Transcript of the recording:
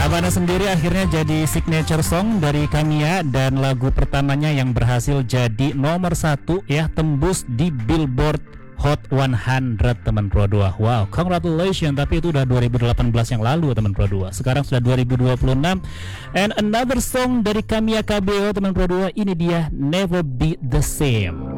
Havana sendiri akhirnya jadi signature song dari Kamiya dan lagu pertamanya yang berhasil jadi nomor 1 ya, tembus di Billboard Hot 100 teman Pro 2. Wow, congratulations. Tapi itu udah 2018 yang lalu teman Pro 2. Sekarang sudah 2026. And another song dari Kamiya KBO teman Pro 2, ini dia Never Be The Same.